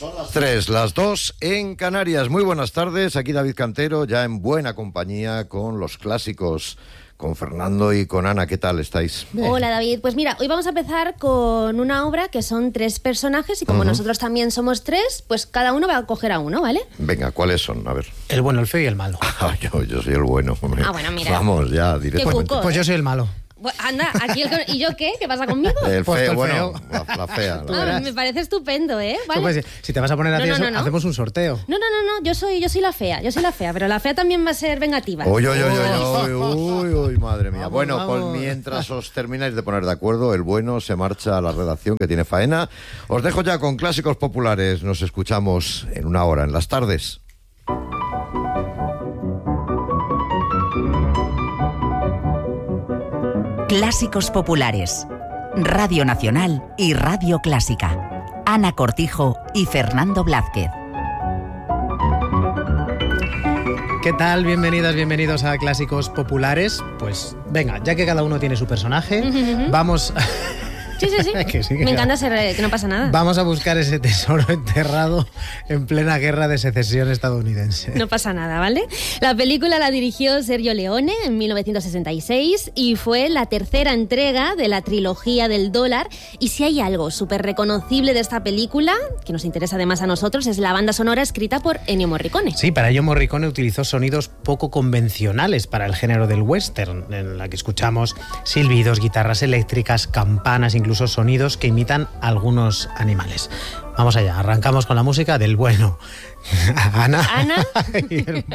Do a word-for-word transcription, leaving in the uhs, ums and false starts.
Son las tres, las dos en Canarias. Muy buenas tardes, aquí David Cantero, ya en buena compañía con los clásicos, con Fernando y con Ana. ¿Qué tal estáis? Bien. Hola David, pues mira, hoy vamos a empezar con una obra que son tres personajes y como uh-huh. nosotros también somos tres, pues cada uno va a coger a uno, ¿vale? Venga, ¿cuáles son? A ver. El bueno, el feo y el malo. Ah, yo, yo soy el bueno. Hombre. Ah, bueno, mira. Vamos ya, directamente. Cuco, pues ¿eh? yo soy el malo. Pues anda, aquí el... ¿Y yo qué? ¿Qué pasa conmigo? El pues feo, el bueno, feo. La, la fea. Ah, me parece estupendo, ¿eh? ¿Vale? Pues, si te vas a poner a no, hacer no, eso, no, no. hacemos un sorteo. No, no, no, no, yo soy, yo soy la fea, yo soy la fea, pero la fea también va a ser vengativa. Uy, uy, uy, uy, uy, uy, uy, madre mía. Vamos, bueno, vamos. pues mientras os termináis de poner de acuerdo, el bueno se marcha a la redacción que tiene faena. Os dejo ya con clásicos populares. Nos escuchamos en una hora, en las tardes. Clásicos populares. Radio Nacional y Radio Clásica. Ana Cortijo y Fernando Blázquez. ¿Qué tal? Bienvenidas, bienvenidos a Clásicos Populares. Pues venga, ya que cada uno tiene su personaje, uh-huh. vamos... Sí, sí, sí. que sí que Me ya. encanta ser que no pasa nada. Vamos a buscar ese tesoro enterrado en plena guerra de secesión estadounidense. No pasa nada, ¿vale? La película la dirigió Sergio Leone en mil novecientos sesenta y seis y fue la tercera entrega de la trilogía del dólar. Y si hay algo súper reconocible de esta película, que nos interesa además a nosotros, es la banda sonora escrita por Ennio Morricone. Sí, para ello Morricone utilizó sonidos poco convencionales para el género del western, en la que escuchamos silbidos, guitarras eléctricas, campanas, incluso Incluso sonidos que imitan a algunos animales. Vamos allá, arrancamos con la música del bueno. Ana. Ana. Y el